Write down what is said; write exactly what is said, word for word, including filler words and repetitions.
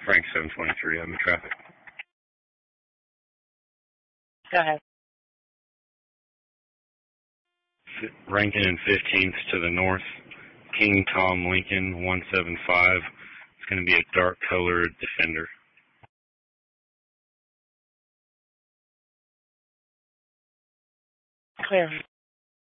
Frank seven twenty-three, I'm in traffic. Go ahead. Rankin and fifteenth to the north. King Tom Lincoln, one seven five. It's going to be a dark colored Defender. Clear.